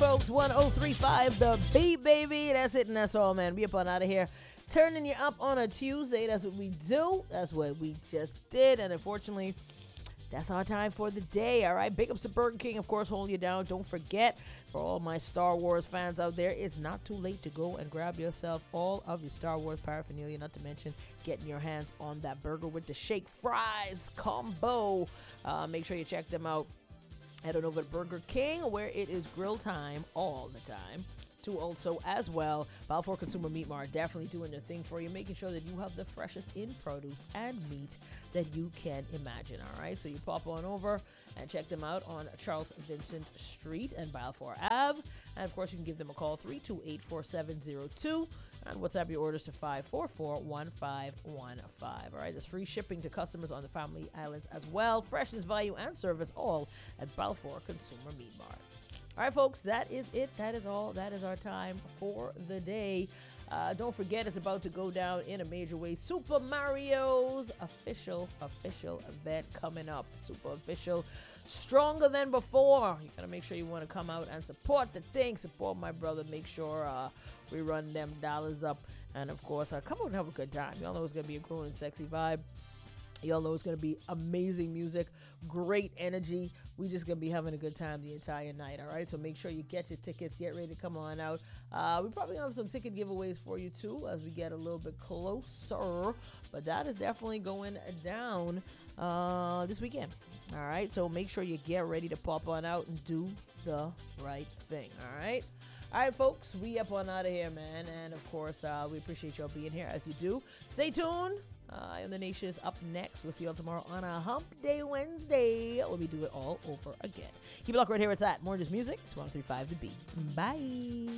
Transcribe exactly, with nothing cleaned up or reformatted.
folks. one oh three point five The Beat, baby. That's it and that's all, man. We up on out of here. Turning you up on a Tuesday. That's what we do. That's what we just did. And unfortunately, that's our time for the day, all right? Big ups to Burger King, of course, holding you down. Don't forget, for all my Star Wars fans out there, it's not too late to go and grab yourself all of your Star Wars paraphernalia, not to mention getting your hands on that burger with the shake fries combo. Uh, make sure you check them out. Head on over to Burger King, where it is grill time all the time. Too also as well, Balfour Consumer Meat Mart definitely doing their thing for you, making sure that you have the freshest in produce and meat that you can imagine, all right? So you pop on over and check them out on Charles Vincent Street and Balfour Avenue. And of course, you can give them a call, three two eight, four seven zero two, and WhatsApp your orders to five four four, one five one five. All right, there's free shipping to customers on the Family Islands as well. Freshness, value, and service all at Balfour Consumer Meat Mart. All right, folks, that is it. That is all. That is our time for the day. Uh, don't forget, it's about to go down in a major way. Super Mario's official, official event coming up. Super official, stronger than before. You got to make sure you want to come out and support the thing. Support my brother. Make sure uh, we run them dollars up. And, of course, uh, come out and have a good time. Y'all know it's going to be a grown and sexy vibe. Y'all know it's going to be amazing music, great energy. We just going to be having a good time the entire night, all right? So make sure you get your tickets. Get ready to come on out. Uh, we probably have some ticket giveaways for you, too, as we get a little bit closer. But that is definitely going down uh, this weekend, all right? So make sure you get ready to pop on out and do the right thing, all right? All right, folks, we up on out of here, man. And, of course, uh, we appreciate y'all being here as you do. Stay tuned. Uh, and the Nation is up next. We'll see y'all tomorrow on a Hump Day Wednesday, where we do it all over again. Keep it locked right here. It's at More Just Music. It's one oh three point five The Beat. Bye.